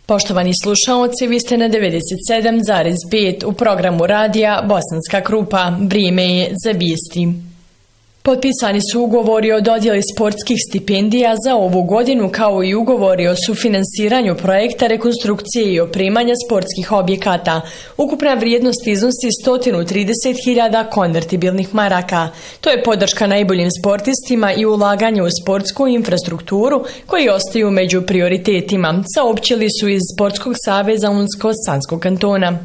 Poštovani slušaoci, vi ste na 97,5 u programu radija Bosanska Krupa. Vrijeme je za vijesti. Potpisani su ugovori o dodjeli sportskih stipendija za ovu godinu, kao i ugovori o sufinansiranju projekta rekonstrukcije i opremanja sportskih objekata. Ukupna vrijednost iznosi 130.000 konvertibilnih maraka. To je podrška najboljim sportistima i ulaganje u sportsku infrastrukturu koji ostaju među prioritetima, saopćili su iz Sportskog saveza Unsko-Sanskog kantona.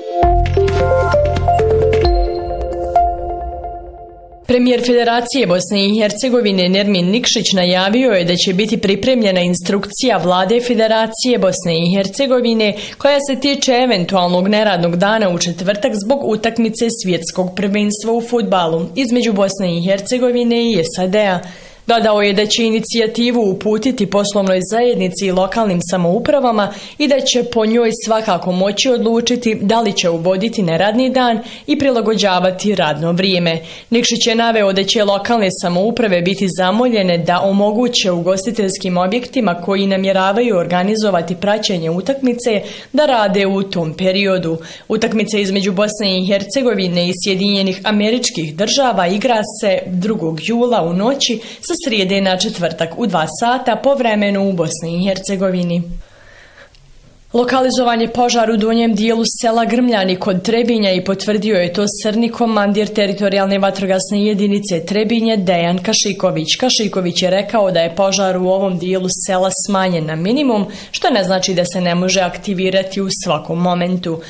Premijer Federacije Bosne i Hercegovine Nermin Nikšić najavio je da će biti pripremljena instrukcija Vlade Federacije Bosne i Hercegovine koja se tiče eventualnog neradnog dana u četvrtak zbog utakmice svjetskog prvenstva u fudbalu između Bosne i Hercegovine i SAD-a. Dodao je da će inicijativu uputiti poslovnoj zajednici i lokalnim samoupravama i da će po njoj svakako moći odlučiti da li će uvoditi neradni dan i prilagođavati radno vrijeme. Nikšić je naveo da će lokalne samouprave biti zamoljene da omoguće ugostiteljskim objektima koji namjeravaju organizovati praćenje utakmice da rade u tom periodu. Utakmica između Bosne i Hercegovine i Sjedinjenih Američkih Država igra se 2. jula u noći sa srijede na četvrtak u 2 sata po vremenu u Bosni i Hercegovini. Lokalizovan je požar u donjem dijelu sela Grmljani kod Trebinja i potvrdio je to srni komandir teritorijalne vatrogasne jedinice Trebinje Dejan Kašiković. Kašiković je rekao da je požar u ovom dijelu sela smanjen na minimum, što ne znači da se ne može aktivirati u svakom momentu.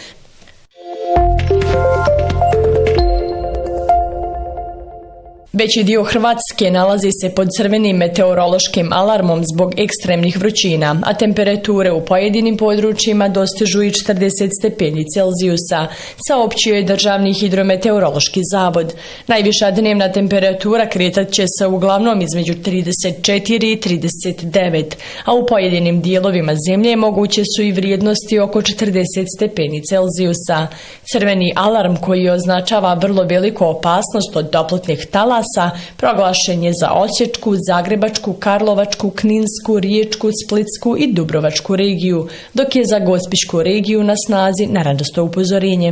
Veći dio Hrvatske nalazi se pod crvenim meteorološkim alarmom zbog ekstremnih vrućina, a temperature u pojedinim područjima dostižu i 40 stepeni Celzijusa, saopćio je Državni hidrometeorološki zavod. Najviša dnevna temperatura kretat će se uglavnom između 34 i 39, a u pojedinim dijelovima zemlje moguće su i vrijednosti oko 40 stepeni Celzijusa. Crveni alarm, koji označava vrlo veliku opasnost od toplotnih talasa, proglašen je za Osječku, Zagrebačku, Karlovačku, Kninsku, Riječku, Splitsku i Dubrovačku regiju, dok je za Gospićku regiju na snazi narančasto upozorenje.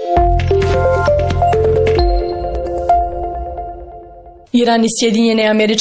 Iran i Sjedinjene Američke